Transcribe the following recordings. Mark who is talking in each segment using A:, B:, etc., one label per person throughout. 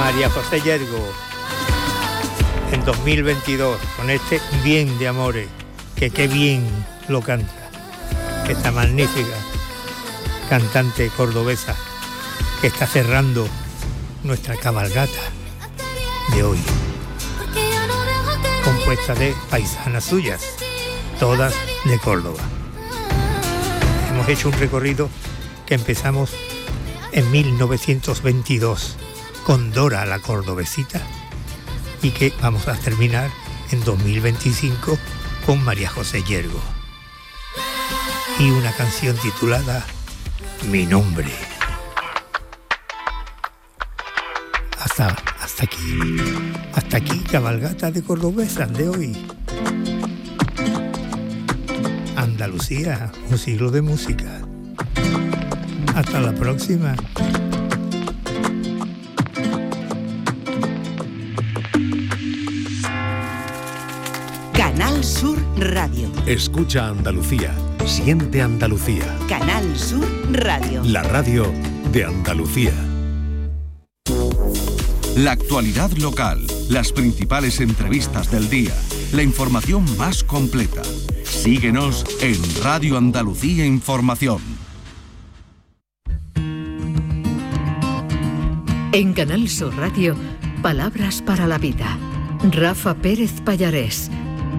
A: María José Yergo, en 2022, con este Bien de Amores, que qué bien lo canta, esta magnífica cantante cordobesa que está cerrando nuestra cabalgata de hoy, compuesta de paisanas suyas, todas de Córdoba. Hemos hecho un recorrido que empezamos en 1922 con Dora la Cordobesita y que vamos a terminar en 2025 con María José Yergo y una canción titulada Mi Nombre. Hasta aquí cabalgata de cordobesas de hoy. Andalucía, un siglo de música. Hasta la próxima.
B: Canal Sur Radio.
C: Escucha Andalucía. Siente Andalucía.
B: Canal Sur Radio.
C: La radio de Andalucía.
D: La actualidad local, las principales entrevistas del día, la información más completa. Síguenos en Radio Andalucía Información.
E: En Canal Sur Radio, Palabras para la Vida. Rafa Pérez Pallarés.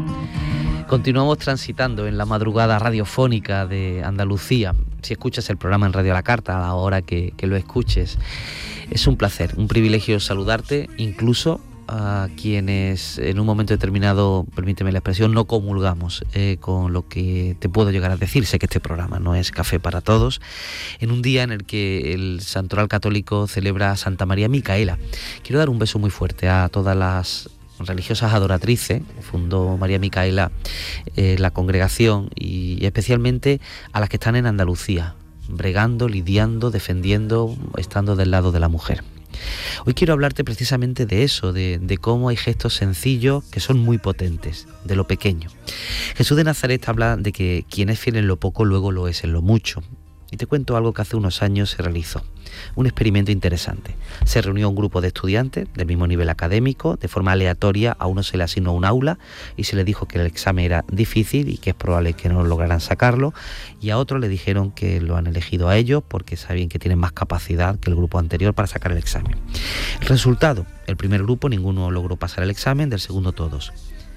F: Continuamos transitando en la madrugada radiofónica de Andalucía. Si escuchas el programa en Radio a la Carta, a la hora que lo escuches, es un placer, un privilegio saludarte, incluso a quienes en un momento determinado, permíteme la expresión, no comulgamos con lo que te puedo llegar a decir. Sé que este programa no es café para todos, en un día en el que el Santoral Católico celebra a Santa María Micaela. Quiero dar un beso muy fuerte a todas las religiosas adoratrices, fundó María Micaela la congregación, y especialmente a las que están en Andalucía, bregando, lidiando, defendiendo, estando del lado de la mujer. Hoy quiero hablarte precisamente de eso, de cómo hay gestos sencillos que son muy potentes, de lo pequeño. Jesús de Nazaret habla de que quien es fiel en lo poco, luego lo es en lo mucho. Y te cuento algo que hace unos años se realizó, un experimento interesante. Se reunió un grupo de estudiantes del mismo nivel académico, de forma aleatoria a uno se le asignó un aula y se le dijo que el examen era difícil y que es probable que no lograran sacarlo, y a otro le dijeron que lo han elegido a ellos porque saben que tienen más capacidad que el grupo anterior para sacar el examen. El resultado, el primer grupo ninguno logró pasar el examen, del segundo todos.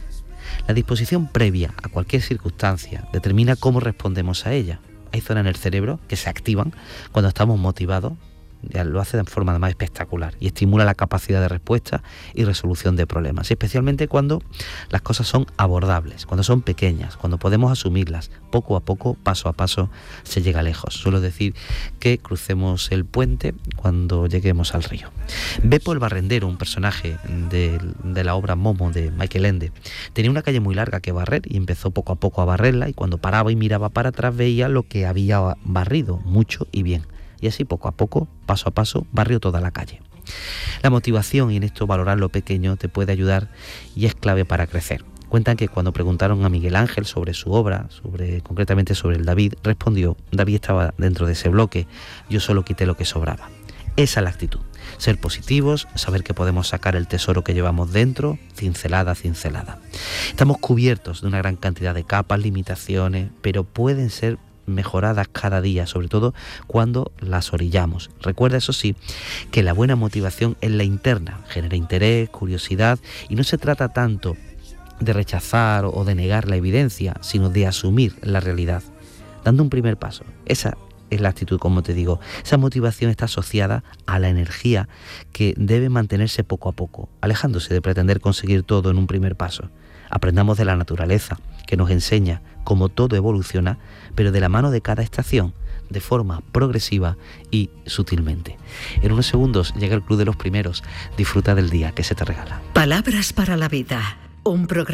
F: La disposición previa a cualquier circunstancia determina cómo respondemos a ella. Hay zonas en el cerebro que se activan cuando estamos motivados, lo hace de forma más espectacular y estimula la capacidad de respuesta y resolución de problemas, y especialmente cuando las cosas son abordables, cuando son pequeñas, cuando podemos asumirlas poco a poco, paso a paso, se llega lejos. Suelo decir que crucemos el puente cuando lleguemos al río. Beppo el Barrendero, un personaje de la obra Momo de Michael Ende, tenía una calle muy larga que barrer y empezó poco a poco a barrerla, y cuando paraba y miraba para atrás veía lo que había barrido, mucho y bien. Y así poco a poco, paso a paso, barrió toda la calle. La motivación, y en esto valorar lo pequeño, te puede ayudar y es clave para crecer. Cuentan que cuando preguntaron a Miguel Ángel sobre su obra, concretamente sobre el David, respondió: David estaba dentro de ese bloque, yo solo quité lo que sobraba. Esa es la actitud. Ser positivos, saber que podemos sacar el tesoro que llevamos dentro, cincelada a cincelada. Estamos cubiertos de una gran cantidad de capas, limitaciones, pero pueden ser mejoradas cada día, sobre todo cuando las orillamos. Recuerda, eso sí, que la buena motivación es la interna, genera interés, curiosidad, y no se trata tanto de rechazar o de negar la evidencia, sino de asumir la realidad, dando un primer paso. Esa es la actitud, como te digo. Esa motivación está asociada a la energía que debe mantenerse poco a poco, alejándose de pretender conseguir todo en un primer paso. Aprendamos de la naturaleza, que nos enseña cómo todo evoluciona, pero de la mano de cada estación, de forma progresiva y sutilmente. En unos segundos llega el Club de los Primeros. Disfruta del día que se te regala.
E: Palabras para la Vida, un programa